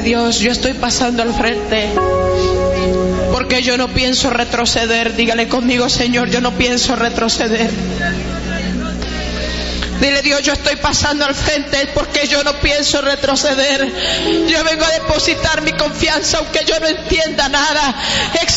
Dios, yo estoy pasando al frente, porque yo no pienso retroceder. Dígale conmigo: Señor, yo no pienso retroceder. Dile: Dios, yo estoy pasando al frente porque yo no pienso retroceder. Yo vengo a depositar mi confianza aunque yo no entienda nada.